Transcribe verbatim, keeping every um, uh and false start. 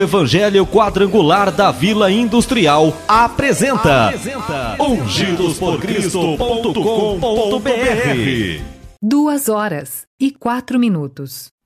Evangelho Quadrangular da Vila Industrial apresenta, apresenta ungidos por cristo ponto com ponto br. Duas horas e quatro minutos.